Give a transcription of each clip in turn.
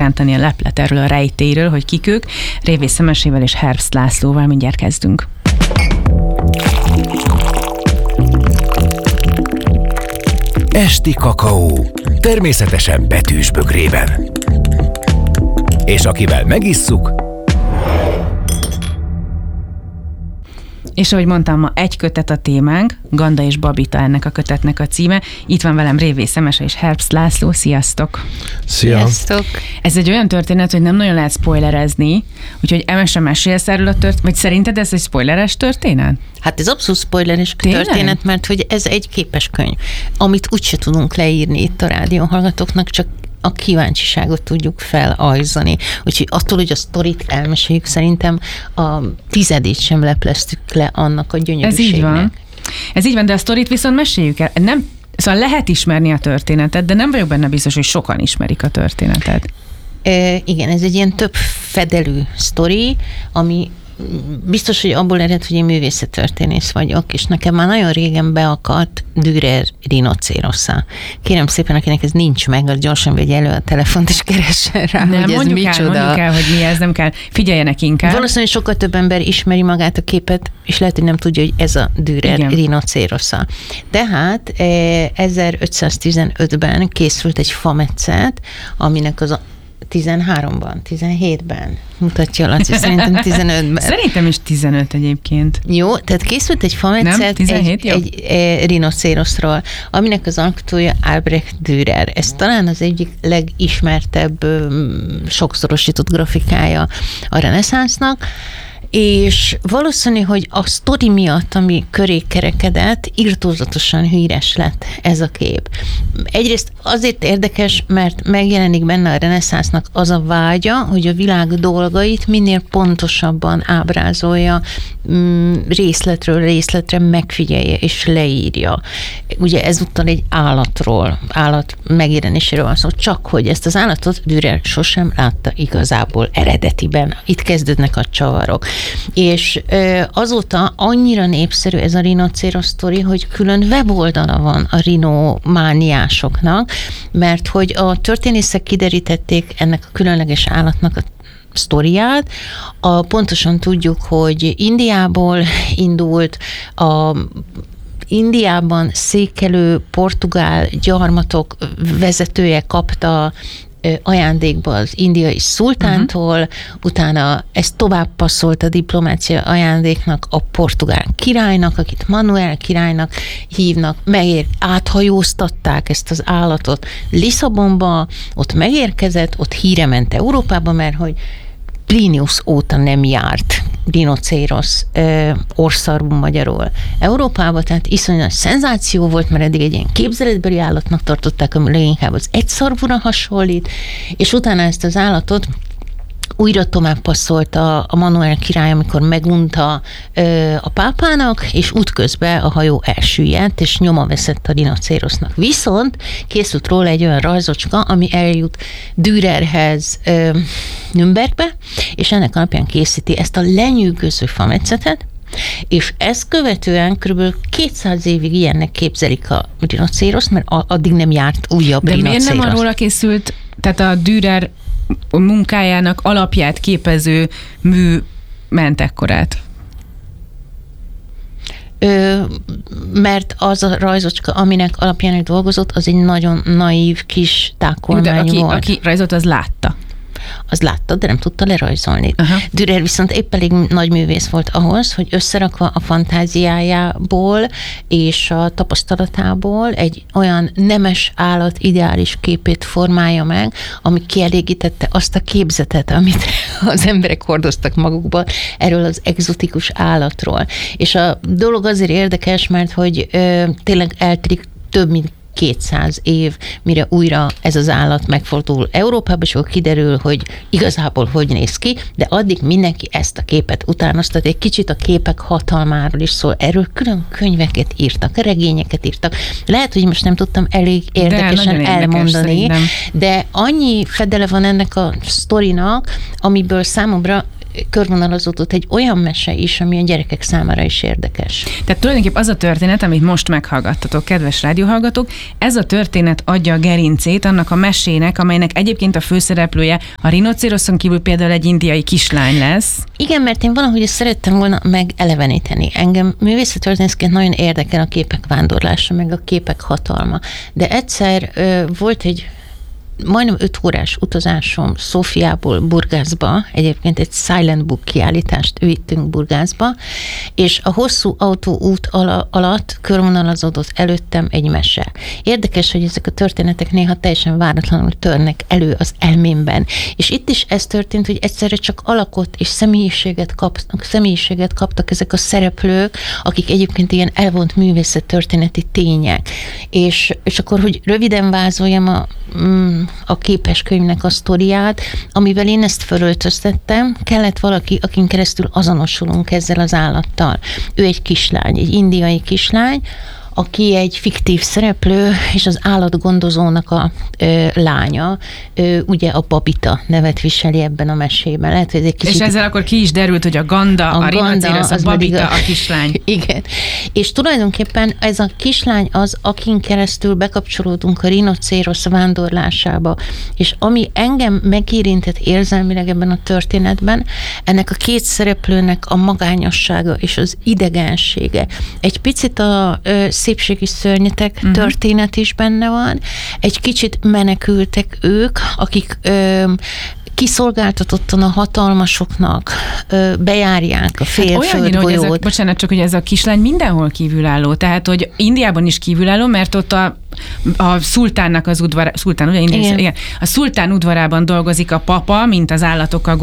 kirántani a leplet erről a rejtélyről, hogy kik ők. Révész Szemesével és Herbst Lászlóval mindjárt kezdünk. Esti kakaó, természetesen betűs bögrében. És akivel megisszuk... És ahogy mondtam, ma egy kötet a témánk, Ganda és Babita ennek a kötetnek a címe. Itt van velem Révész Emese és Herbst László. Sziasztok! Sziasztok! Ez egy olyan történet, hogy nem nagyon lehet spoilerezni, úgyhogy Emese, mesélsz erről a történet, vagy szerinted ez egy spoileres történet? Hát ez abszolút spoileres történet, mert hogy ez egy képeskönyv, amit úgyse tudunk leírni itt a rádióhallgatóknak, csak a kíváncsiságot tudjuk felajzani. Úgyhogy attól, hogy a sztorit elmeséljük, szerintem a 10 sem lepleztük le annak a gyönyörűségnek. Ez így van, de a sztorit viszont meséljük el. Szóval lehet ismerni a történetet, de nem vagyok benne biztos, hogy sokan ismerik a történetet. Igen, ez egy ilyen több fedelű sztori, ami biztos, hogy abból ered, hogy én művészettörténész vagyok, és nekem már nagyon régen beakadt Dürer rinocérossza. Kérem szépen, akinek ez nincs meg, az gyorsan vegye elő a telefont, és keressen rá, nem, hogy ez micsoda. Mondjuk el, hogy mi ez, nem kell. Figyeljenek inkább. Valószínűleg sokkal több ember ismeri magát a képet, és lehet, hogy nem tudja, hogy ez a Dürer rinocérossza. Tehát 1515-ben készült egy fametszet, aminek az 13-ban, 17-ben mutatja Laci, szerintem 15-ben. Szerintem is 15 egyébként. Jó, tehát készült egy fametszet egy rinocéroszról, aminek az alkotója Albrecht Dürer. Ez talán az egyik legismertebb sokszorosított grafikája a reneszánsznak, és valószínű, hogy a sztori miatt, ami köré kerekedett, irtózatosan híres lett ez a kép. Egyrészt azért érdekes, mert megjelenik benne a reneszánsznak az a vágya, hogy a világ dolgait minél pontosabban ábrázolja, részletről részletre megfigyelje és leírja. Ugye ezúttal egy állat megjelenéséről van szó, csak hogy ezt az állatot Dürer sosem látta igazából eredetiben. Itt kezdődnek a csavarok. És azóta annyira népszerű ez a rinocéros sztori, hogy külön weboldala van a rinomániásoknak, mert hogy a történészek kiderítették ennek a különleges állatnak a sztoriát. Pontosan tudjuk, hogy Indiából indult, Indiában székelő portugál gyarmatok vezetője kapta ajándékba az indiai szultántól, utána ezt tovább passzolt a diplomácia ajándéknak a portugál királynak, akit Manuel királynak hívnak, áthajóztatták ezt az állatot Lisszabonba, ott megérkezett, ott híre ment Európába, mert hogy Plinius óta nem járt rinocérosz orrszarvú magyarul Európába, tehát iszonyat szenzáció volt, mert eddig egy ilyen képzeletbeli állatnak tartották, ami leginkább az egyszarvúra hasonlít, és utána ezt az állatot újra tovább passzolta a Manuel király, amikor megunta a pápának, és útközben a hajó elsüllyedt, és nyoma veszett a rinocérosznak. Viszont készült róla egy olyan rajzocska, ami eljut Dürerhez Nürnbergbe, és ennek alapján készíti ezt a lenyűgöző fametszetet, és ezt követően kb. 200 évig ilyennek képzelik a rinocéroszt, mert addig nem járt újabb rinocérosz. De miért nem arról készült, tehát a Dürer munkájának alapját képező mű ment ekkorát? Mert az a rajzocska, aminek alapján dolgozott, az egy nagyon naív kis tákolmány volt. Aki rajzolt, az látta. Az látta, de nem tudta lerajzolni. Dürer viszont épp elég nagy művész volt ahhoz, hogy összerakva a fantáziájából és a tapasztalatából egy olyan nemes állat ideális képét formálja meg, ami kielégítette azt a képzetet, amit az emberek hordoztak magukba erről az egzotikus állatról. És a dolog azért érdekes, mert hogy tényleg eltelik több mint 200 év, mire újra ez az állat megfordul Európába, és akkor kiderül, hogy igazából hogy néz ki, de addig mindenki ezt a képet utánoztat, egy kicsit a képek hatalmáról is szól. Erről külön könyveket írtak, regényeket írtak. Lehet, hogy most nem tudtam elég érdekesen elmondani, de annyi fedele van ennek a sztorinak, amiből számomra körvonalazódott egy olyan mese is, ami a gyerekek számára is érdekes. Tehát tulajdonképpen az a történet, amit most meghallgattatok, kedves rádióhallgatók, ez a történet adja a gerincét annak a mesének, amelynek egyébként a főszereplője a rinocéroszon kívül például egy indiai kislány lesz. Igen, mert én valahogy ezt szerettem volna megeleveníteni. Engem művészettörténészként nagyon érdekel a képek vándorlása, meg a képek hatalma. De egyszer volt egy majdnem 5 órás utazásom Szófiából Burgászba, egyébként egy Silent Book kiállítást vittünk Burgászba, és a hosszú autóút alatt körvonalazódott előttem egy mese. Érdekes, hogy ezek a történetek néha teljesen váratlanul törnek elő az elmémben. És itt is ez történt, hogy egyszerre csak alakot és személyiséget kaptak ezek a szereplők, akik egyébként ilyen elvont művészettörténeti tények. És akkor, hogy röviden vázoljam a képeskönyvnek a sztoriát, amivel én ezt fölöltöztettem, kellett valaki, akin keresztül azonosulunk ezzel az állattal. Ő egy kislány, egy indiai kislány, aki egy fiktív szereplő, és az állatgondozónak a lánya, ugye a Babita nevet viseli ebben a mesében. Lehet, hogy egy kicsit... És ezzel akkor ki is derült, hogy a Ganda, a rinocérosz, a Babita, a kislány. Igen. És tulajdonképpen ez a kislány az, akin keresztül bekapcsolódunk a rinocérosz vándorlásába. És ami engem megérintett érzelmileg ebben a történetben, ennek a két szereplőnek a magányossága és az idegensége. Egy picit a szépségi szörnyetek történet is benne van. Egy kicsit menekültek ők, akik kiszolgáltatottan a hatalmasoknak bejárják a félföldgolyót. Bocsánat, csak hogy ez a kislány mindenhol kívülálló. Tehát, hogy Indiában is kívülálló, mert ott a szultánnak az udvar, szultán, ugye? Igen. A szultán udvarában dolgozik a papa, mint az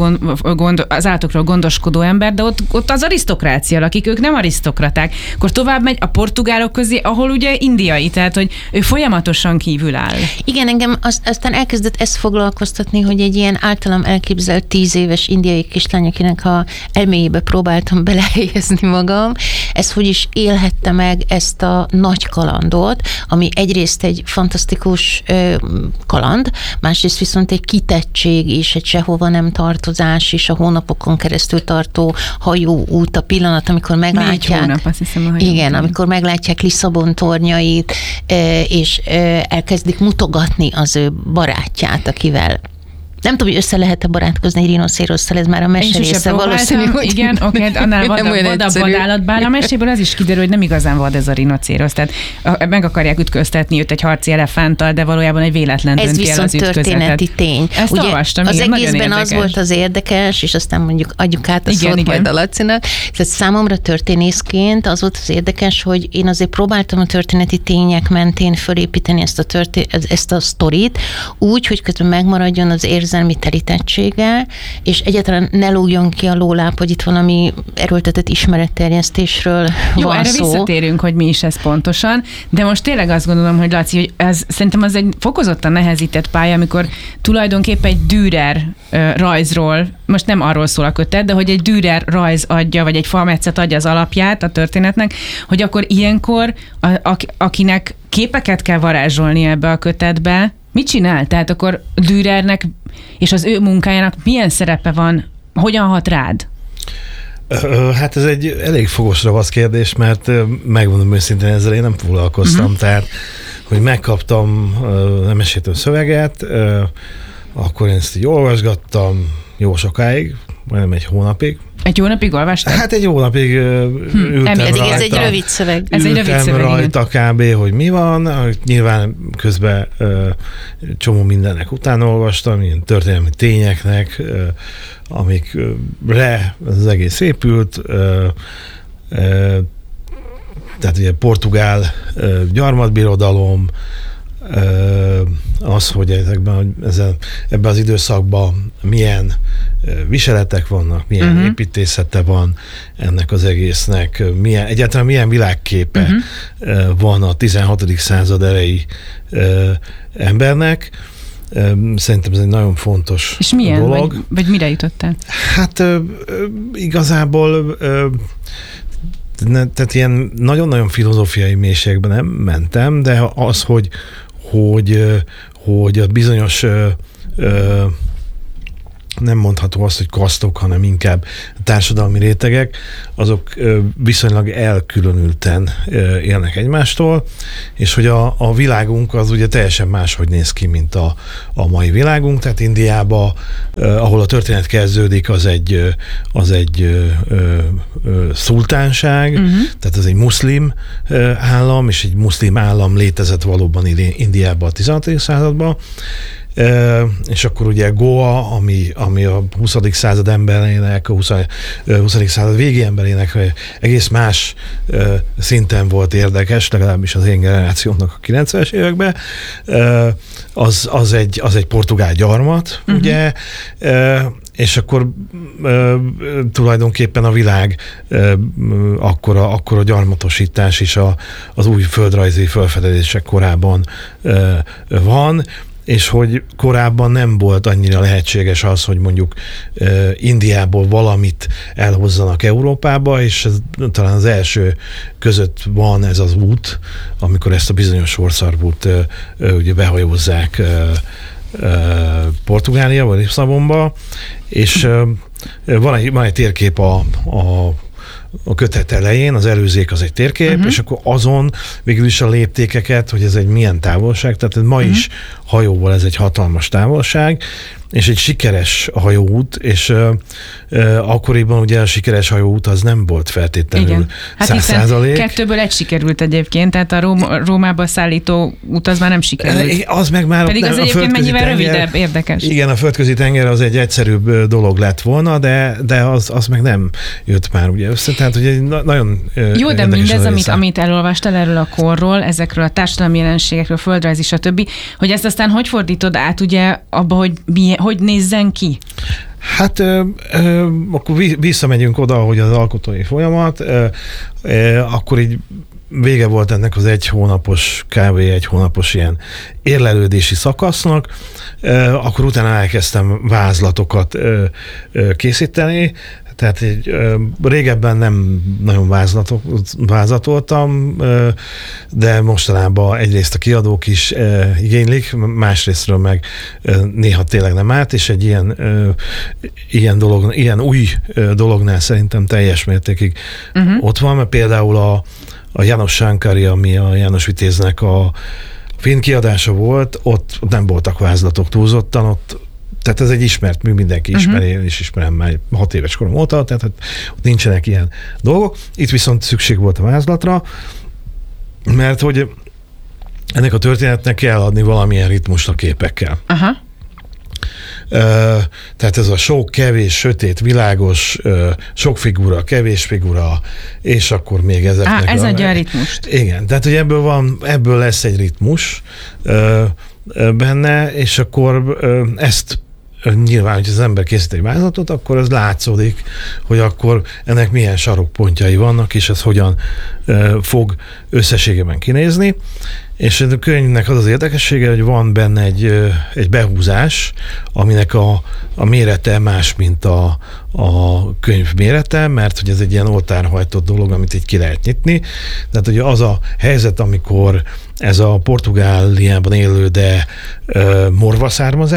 az állatokról gondoskodó ember, de ott az arisztokrácia lakik, ők nem arisztokraták. Akkor tovább megy a portugálok közé, ahol ugye indiai, tehát, hogy ő folyamatosan kívüláll. Igen, engem aztán elkezdett ezt foglalkoztatni, hogy egy ilyen általam elképzelt 10 éves indiai kislány, akinek a elméjébe próbáltam belehelyezni magam, ez hogy is élhette meg ezt a nagy kalandot, ami egyrészt egy fantasztikus kaland, másrészt viszont egy kitettség is, egy sehova nem tartozás is, a hónapokon keresztül tartó hajóút, a pillanat, amikor meglátják. 4 hónap, azt hiszem, a hajóút. Igen, amikor meglátják Lisszabon tornyait, és elkezdik mutogatni az ő barátját, akivel nem tudom, hogy össze lehet-e barátkozni egy rinocérosszal, ez már a mese része valószínű, hogy... Igen, oké, annál vadabb vadállatbár. A meséből az is kiderül, hogy nem igazán vad ez a rinocérosz. Tehát meg akarják ütköztetni őt egy harci elefánttal, de valójában egy véletlen dönti el az ütközetet. Ez viszont történeti tény. Ezt ugye, olvastam, az igen, egészben az volt az érdekes, és aztán mondjuk adjuk át a szót majd a Lacinak. Tehát számomra történészként az volt az érdekes, hogy én azért próbáltam a történeti tények mentén fölépíteni ezt a sztorit, úgy, hogy közben megmaradjon az érzelmi telítettsége, és egyáltalán ne lógjon ki a lóláp, hogy itt valami erőltetett ismeretterjesztésről van erre szó. Visszatérünk, hogy mi is ez pontosan, de most tényleg azt gondolom, hogy Laci, hogy szerintem az egy fokozottan nehezített pálya, amikor tulajdonképpen egy Dürer rajzról, most nem arról szól a kötet, de hogy egy Dürer rajz adja, vagy egy falmetszet adja az alapját a történetnek, hogy akkor ilyenkor, akinek képeket kell varázsolni ebbe a kötetbe, mit csinál? Tehát akkor Dürernek és az ő munkájának milyen szerepe van? Hogyan hat rád? Hát ez egy elég fogos ravasz kérdés, mert megmondom őszintén, ezzel én nem foglalkoztam. Tehát, hogy megkaptam a mesétől szöveget, akkor én ezt így olvasgattam jó sokáig, majdnem egy hónapig. Egy hónapig olvastál? Hát egy hónapig ültem rajta. Ez egy rövid szöveg. Ültem rajta kb. Hogy mi van. Nyilván közben csomó mindennek utána olvastam, ilyen történelmi tényeknek, amikre az egész épült. Tehát ugye portugál gyarmatbirodalom, az, hogy ebben az időszakban milyen viseletek vannak, milyen építészete van ennek az egésznek, egyáltalán milyen világképe van a 16. század elejé embernek. Szerintem ez egy nagyon fontos és milyen, dolog. Vagy mire jutottál? Hát igazából tehát ilyen nagyon-nagyon filozófiai mélységben nem mentem, de az, hogy a bizonyos nem mondható azt, hogy kasztok, hanem inkább társadalmi rétegek, azok viszonylag elkülönülten élnek egymástól, és hogy a világunk az ugye teljesen máshogy néz ki, mint a mai világunk, tehát Indiában, ahol a történet kezdődik, az egy szultánság, tehát az egy muszlim állam, és egy muszlim állam létezett valóban Indiában a 16. században, és akkor ugye Goa, ami a 20. század emberének, a 20. század végi emberének egész más szinten volt érdekes, legalábbis az én generációmnak a 90-es években, az egy portugál gyarmat, ugye, és akkor tulajdonképpen a világ akkora gyarmatosítás is az új földrajzi felfedezések korában van, és hogy korábban nem volt annyira lehetséges az, hogy mondjuk Indiából valamit elhozzanak Európába, és ez, talán az első között van ez az út, amikor ezt a bizonyos sorszarvút ugye behajózzák Portugáliába, Lisszabonba, és van egy térkép a kötet elején, az előzék az egy térkép, és akkor azon végül is a léptékeket, hogy ez egy milyen távolság, tehát ma is hajóval ez egy hatalmas távolság, és egy sikeres hajóút, és akkoriban ugye a sikeres hajóút az nem volt feltétlenül 100%. Kettőből egy sikerült egyébként, tehát a Rómába szállító út az már nem sikerült. Az meg már pedig az egyébként mennyivel rövidebb, érdekes. Igen, a földközi tenger az egy egyszerűbb dolog lett volna, de az meg nem jött már ugye össze, tehát ugye nagyon jó, de mindez, amit elolvastál erről a korról, ezekről a társadalmi jelenségekről, földrajzi, stb., hogy ezt aztán hogy fordítod át ugye abba, hogy nézzen ki? Hát akkor visszamegyünk oda, hogy az alkotói folyamat, akkor így vége volt ennek az egy hónapos ilyen érlelődési szakasznak, akkor utána elkezdtem vázlatokat készíteni, tehát régebben nem nagyon vázlatoltam, de mostanában egyrészt a kiadók is igénylik, másrésztről meg néha tényleg nem árt, és egy ilyen új dolognál szerintem teljes mértékig ott van, mert például a János Sánkari, ami a János Vitéznek a finn kiadása volt, ott nem voltak vázlatok túlzottan, tehát ez egy ismert mű, mindenki ismeri, én is ismerem már 6 éves korom óta, tehát ott nincsenek ilyen dolgok. Itt viszont szükség volt a vázlatra, mert hogy ennek a történetnek kell adni valamilyen ritmust a képekkel. Aha. Tehát ez a sok, kevés, sötét, világos, sok figura, kevés figura, és akkor még ezeknek... ez adja a ritmust. Igen, tehát hogy ebből lesz egy ritmus benne, és akkor ezt nyilván, hogy az ember készít egy vázlatot, akkor az látszódik, hogy akkor ennek milyen sarokpontjai vannak, és ez hogyan fog összességében kinézni. És a könyvnek az érdekessége, hogy van benne egy behúzás, aminek a mérete más, mint a könyv mérete, mert hogy ez egy ilyen oltárhajtott dolog, amit így ki lehet nyitni. Tehát ugye az a helyzet, amikor ez a Portugáliában élő, de morva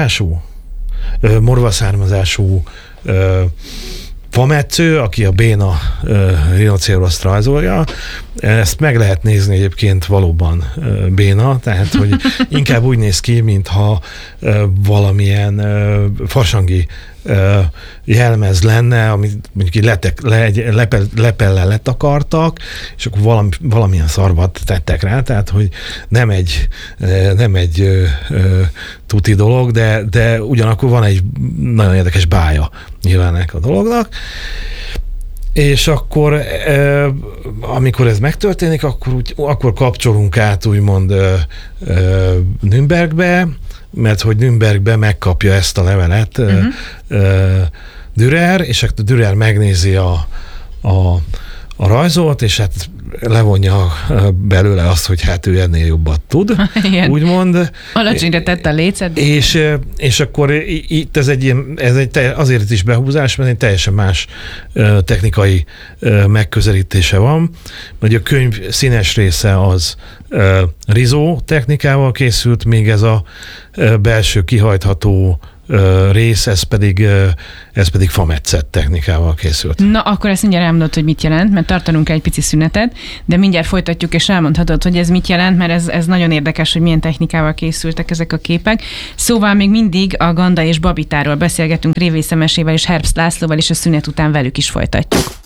származású fametsző, aki a béna rinocéroszt rajzolja. Ezt meg lehet nézni egyébként valóban béna, tehát hogy inkább úgy néz ki, mintha valamilyen farsangi jelmez lenne, amit mondjuk lepellel letakartak, és akkor valamilyen szarvat tettek rá, tehát hogy nem egy tuti dolog, de ugyanakkor van egy nagyon érdekes bája nyilván ennek a dolognak. És akkor, amikor ez megtörténik, akkor kapcsolunk át úgymond Nürnbergbe, mert hogy Nürnbergbe megkapja ezt a levelet Dürer, és akkor Dürer megnézi a rajzolt, és hát levonja belőle azt, hogy hát ő ennél jobbat tud, úgymond. Alacsonyra tett a lécet. És akkor itt azért is behúzás, mert egy teljesen más technikai megközelítése van. Vagy a könyv színes része az rizó technikával készült, még ez a belső kihajtható rész, ez pedig fametszett technikával készült. Na, akkor ezt mindjárt elmondod, hogy mit jelent, mert tartanunk egy pici szünetet, de mindjárt folytatjuk, és elmondhatod, hogy ez mit jelent, mert ez nagyon érdekes, hogy milyen technikával készültek ezek a képek. Szóval még mindig a Ganda és Babitáról beszélgetünk Révész Emesével és Herbst Lászlóval, és a szünet után velük is folytatjuk.